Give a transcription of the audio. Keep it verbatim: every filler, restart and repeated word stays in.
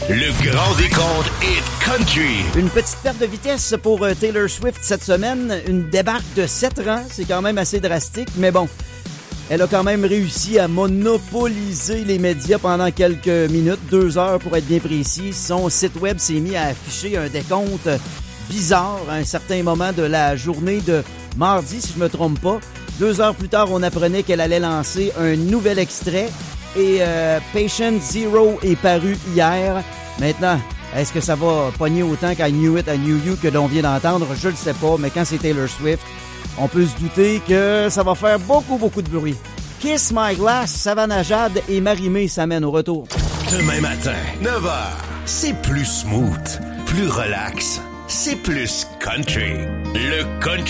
Le grand décompte Hit Country. Une petite perte de vitesse pour euh, Taylor Swift cette semaine. Une débarque de sept rangs, c'est quand même assez drastique, mais bon. Elle a quand même réussi à monopoliser les médias pendant quelques minutes, deux heures pour être bien précis. Son site web s'est mis à afficher un décompte bizarre à un certain moment de la journée de mardi, si je me trompe pas. Deux heures plus tard, on apprenait qu'elle allait lancer un nouvel extrait. Et euh, Patient Zero est paru hier. Maintenant, est-ce que ça va pogner autant qu'à Knew It, I Knew You que l'on vient d'entendre? Je le sais pas, mais quand c'est Taylor Swift, on peut se douter que ça va faire beaucoup, beaucoup de bruit. Kiss My Glass, Savannah Jade et Marie-Mé s'amènent au retour. Demain matin, neuf heures, c'est plus smooth, plus relax, c'est plus country. Le country.